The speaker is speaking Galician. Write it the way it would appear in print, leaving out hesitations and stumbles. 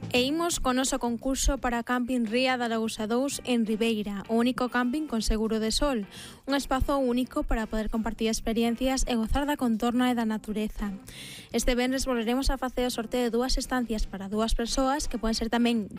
E imos con noso concurso para Camping Ría da Lagosa 2 en Ribeira, o único camping con seguro de sol, un espazo único para poder compartir experiencias e gozar da contorna e da natureza. Este venres volveremos a facer o sorteo de 2 estancias para 2 persoas que poden ser tamén